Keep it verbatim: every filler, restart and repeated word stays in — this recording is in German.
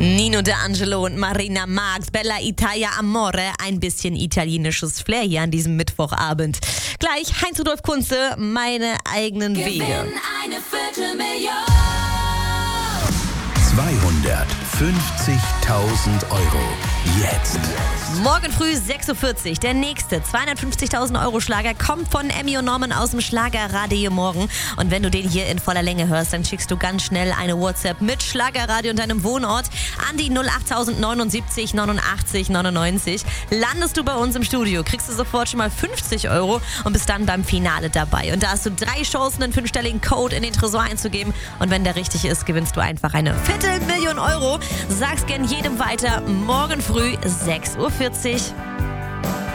Nino D'Angelo und Marina Marx, Bella Italia Amore, ein bisschen italienisches Flair hier an diesem Mittwochabend. Gleich Heinz-Rudolf Kunze, meine eigenen Gewinn Wege. eine Viertelmillion. zweihundertfünfzigtausend Euro. Jetzt. Morgen früh sechs Uhr vierzig, der nächste zweihundertfünfzigtausend Euro Schlager kommt von Emmy und Norman aus dem Schlagerradio morgen. Und wenn du den hier in voller Länge hörst, dann schickst du ganz schnell eine WhatsApp mit Schlagerradio und deinem Wohnort an die null acht neun sieben neunundachtzig neunundneunzig. Landest du bei uns im Studio, kriegst du sofort schon mal fünfzig Euro und bist dann beim Finale dabei. Und da hast du drei Chancen, einen fünfstelligen Code in den Tresor einzugeben. Und wenn der richtig ist, gewinnst du einfach eine Viertelmillion Euro. Sag's gern jedem weiter, morgen früh sechs Uhr vierzig.